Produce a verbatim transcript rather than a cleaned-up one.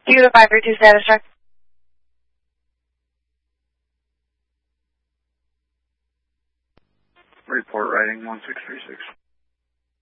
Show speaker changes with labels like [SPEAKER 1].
[SPEAKER 1] Do you have a five three two status check?
[SPEAKER 2] Report writing one six three six.